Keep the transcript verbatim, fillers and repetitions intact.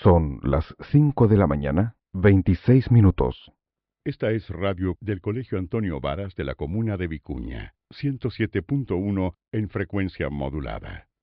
Son las cinco de la mañana, veintiséis minutos. Esta es radio del Colegio Antonio Varas de la comuna de Vicuña, ciento siete punto uno en frecuencia modulada.